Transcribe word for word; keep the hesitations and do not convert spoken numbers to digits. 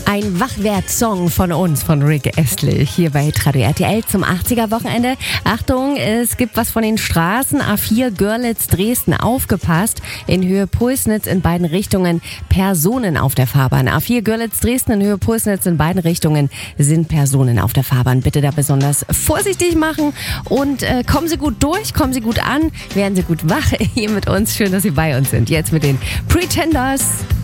Ein Wachwert-Song von uns, von Rick Astley, hier bei Radio R T L zum achtziger-Wochenende. Achtung, es gibt was von den Straßen. A vier Görlitz Dresden, aufgepasst. In Höhe Pulsnitz in beiden Richtungen Personen auf der Fahrbahn. A vier Görlitz Dresden in Höhe Pulsnitz in beiden Richtungen sind Personen auf der Fahrbahn. Bitte da besonders vorsichtig machen und äh, kommen Sie gut durch, kommen Sie gut an, werden Sie gut wach hier mit uns. Schön, dass Sie bei uns sind. Jetzt mit den Pretenders.